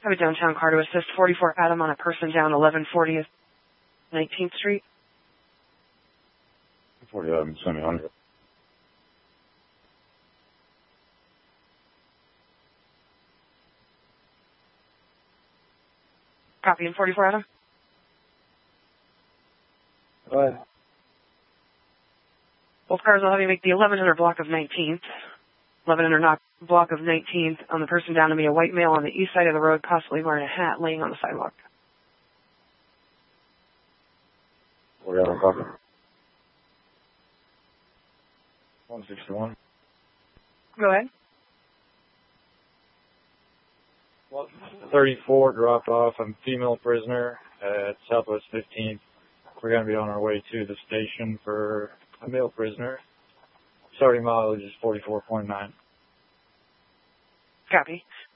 Have a downtown car to assist 44 Adam on a person down 1140 19th Street. 40 Adam, send me 100. Copy in 44 Adam. Go ahead. Both cars will have you make the 1100 block of 19th. 1100 block of 19th on the person down to be a white male on the east side of the road, possibly wearing a hat, laying on the sidewalk. 40 Adam, copy. 161. Go ahead. 34 dropped off a female prisoner at Southwest 15th. We're going to be on our way to the station for a male prisoner. Starting mileage is 44.9. Copy.